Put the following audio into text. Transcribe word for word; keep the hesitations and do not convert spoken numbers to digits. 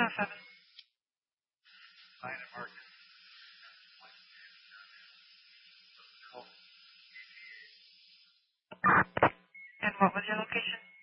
oh seven. Sign and mark. And what was your location?